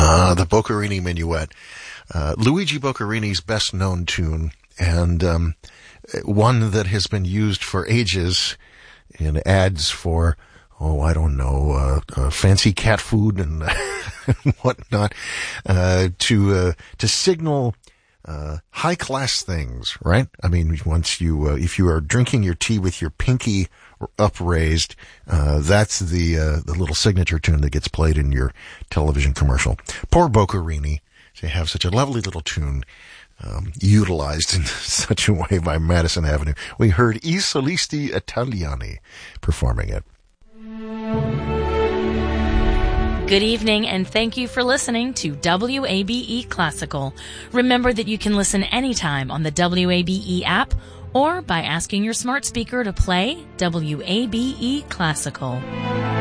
The Boccherini Minuet. Luigi Boccherini's best known tune, and one that has been used for ages in ads for, fancy cat food and whatnot, to signal high class things, right? I mean, once you, if you are drinking your tea with your pinky upraised, that's the little signature tune that gets played in your television commercial. Poor Boccherini, to have such a lovely little tune utilized in such a way by Madison Avenue. We heard I Solisti Italiani performing it. Good evening, and thank you for listening to WABE Classical. Remember that you can listen anytime on the WABE app or by asking your smart speaker to play WABE Classical.